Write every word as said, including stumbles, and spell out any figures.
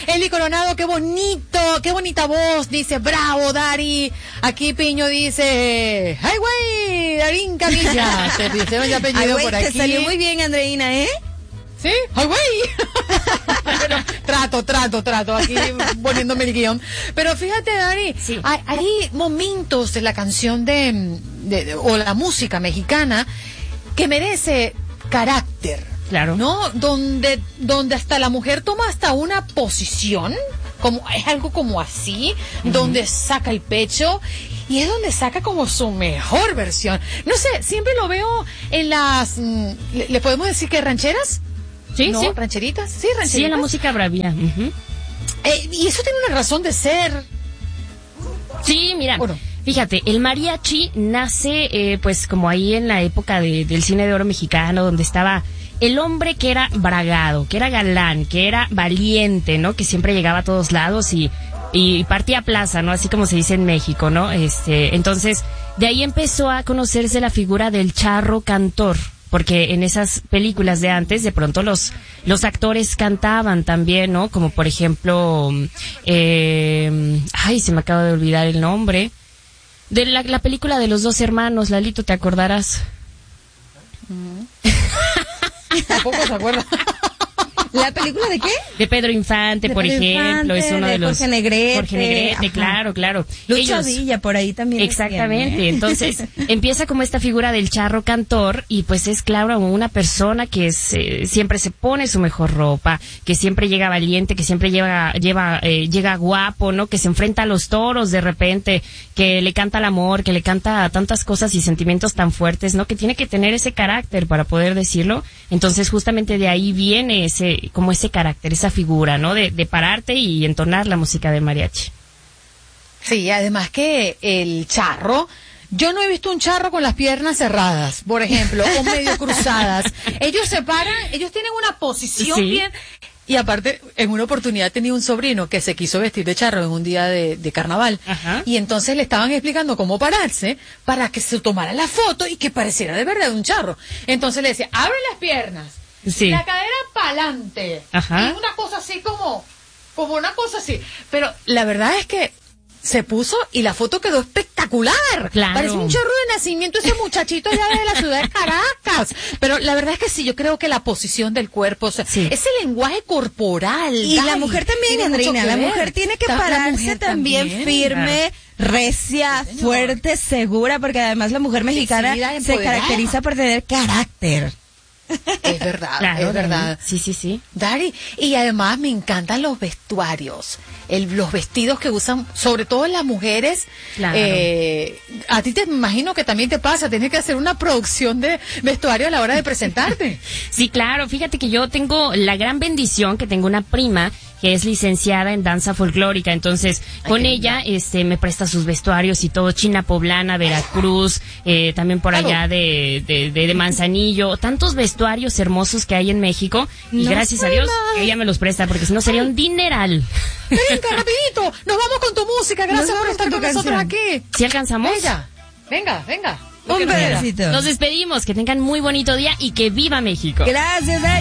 Eli Coronado, qué bonito, qué bonita voz, dice, bravo, Dari. Aquí Piño dice, ¡ay, güey! Darín Camilla. Se dice un apellido por aquí. Te salió muy bien, Andreina, ¿eh? ¿Sí? ¡Ay, güey! Bueno, trato, trato, trato, aquí poniéndome el guión. Pero fíjate, Dari, sí. hay, hay momentos de la canción de, de, de, o la música mexicana que merece carácter. Claro. ¿No? Donde, donde hasta la mujer toma hasta una posición, como, es algo como así, uh-huh. donde saca el pecho. Y es donde saca como su mejor versión. No sé, siempre lo veo en las... ¿Le, le podemos decir que rancheras? Sí, ¿No? sí. ¿Rancheritas? Sí, rancheritas. Sí, en la música bravía. Uh-huh. Eh, y eso tiene una razón de ser. Sí, mira, bueno. Fíjate, el mariachi nace eh, pues como ahí en la época de, del cine de oro mexicano, donde estaba el hombre que era bragado, que era galán, que era valiente, ¿no? Que siempre llegaba a todos lados y, y partía plaza, ¿no? Así como se dice en México, ¿no? Este, entonces, de ahí empezó a conocerse la figura del charro cantor. Porque en esas películas de antes, de pronto los los actores cantaban también, ¿no? Como por ejemplo, eh, ay, se me acaba de olvidar el nombre, de la, la película de los dos hermanos, Lalito, ¿te acordarás? Tampoco se acuerda. ¿La película de qué? De Pedro Infante, de por Pedro ejemplo, Infante, es uno de, de los... Jorge Negrete. Jorge Negrete, ajá. claro, claro. Lucha Ellos, Villa, por ahí también. Exactamente, decían, ¿eh? Entonces empieza como esta figura del charro cantor y pues es claro una persona que es, eh, siempre se pone su mejor ropa, que siempre llega valiente, que siempre lleva, lleva, eh, llega guapo, ¿no? Que se enfrenta a los toros de repente, que le canta el amor, que le canta tantas cosas y sentimientos tan fuertes, ¿no? Que tiene que tener ese carácter para poder decirlo. Entonces justamente de ahí viene ese, como ese carácter, esa figura, ¿no? De, de pararte y entonar la música de mariachi. Sí, además que el charro, yo no he visto un charro con las piernas cerradas, por ejemplo, o medio cruzadas. Ellos se paran, ellos tienen una posición ¿sí? bien. Y aparte, en una oportunidad tenía un sobrino que se quiso vestir de charro en un día de, de carnaval. Ajá. Y entonces le estaban explicando cómo pararse para que se tomara la foto y que pareciera de verdad un charro. Entonces le decía, abre las piernas. Sí. La cadera para adelante. Y una cosa así como, como una cosa así. Pero la verdad es que se puso y la foto quedó espectacular. Claro. Parece un chorro de nacimiento ese muchachito allá de la ciudad de Caracas. Pero la verdad es que sí, yo creo que la posición del cuerpo, o sea, sí. ese lenguaje corporal. Y Dai, la mujer también, Andreina, la mujer tiene que pararse también, también firme, claro. recia, sí, fuerte, segura, porque además la mujer mexicana sí, se caracteriza por tener carácter. Es verdad, claro, es verdad. Sí, sí, sí. Dari, y además me encantan los vestuarios, el, los vestidos que usan, sobre todo las mujeres. Claro. Eh, a ti te imagino que también te pasa, tienes que hacer una producción de vestuario a la hora de presentarte. Sí, claro, fíjate que yo tengo la gran bendición que tengo una prima que es licenciada en danza folclórica, entonces Ay, con ella este me presta sus vestuarios y todo, China Poblana, Veracruz, eh, también por claro. allá de, de, de, de Manzanillo, tantos vestuarios hermosos que hay en México y no gracias a Dios más. ella me los presta porque si no sería Ay. un dineral. Venga, rapidito, nos vamos con tu música, gracias nos por estar con, con nosotros aquí. ¿Sí alcanzamos? Venga, venga, venga. Un besito. Nos despedimos, que tengan muy bonito día y que viva México. Gracias,